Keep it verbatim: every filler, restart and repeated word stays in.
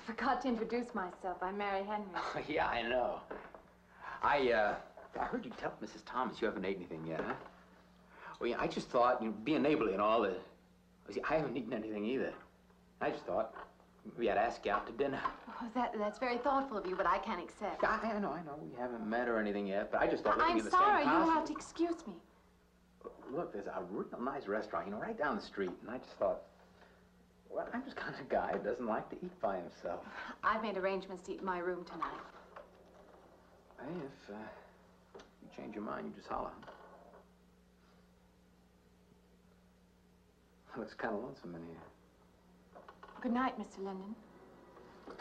forgot to introduce myself. I'm Mary Henry. Oh, yeah, I know. I, uh, I heard you tell Missus Thomas you haven't ate anything yet, huh? Well, yeah, I just thought, you know, being neighborly and all, that, see, I haven't eaten anything either. I just thought maybe I'd ask you out to dinner. Oh, that, that's very thoughtful of you, but I can't accept. I, I know, I know. We haven't met or anything yet, but I just thought I'm living in the sorry. same house... You'll have to excuse me. Look, there's a real nice restaurant, you know, right down the street, and I just thought, well, I'm just kind of a guy who doesn't like to eat by himself. I've made arrangements to eat in my room tonight. Hey, if uh, you change your mind, you just holler. Looks kind of lonesome in here. Good night, Mister Linden.